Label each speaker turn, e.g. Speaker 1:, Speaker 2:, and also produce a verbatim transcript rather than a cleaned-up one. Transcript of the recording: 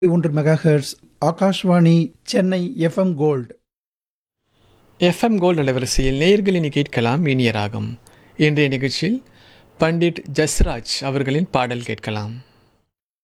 Speaker 1: ஒன்று megahertz Akashvani Chennai FM gold.
Speaker 2: FM gold அலைவரிசையில் நேயர்களினி கேட்கலாம் இனிய ராகம். இன்றைய நிகழ்ச்சியில் பண்டிட் ஜஸ்ராஜ் அவர்களின் பாடல் கேட்கலாம்.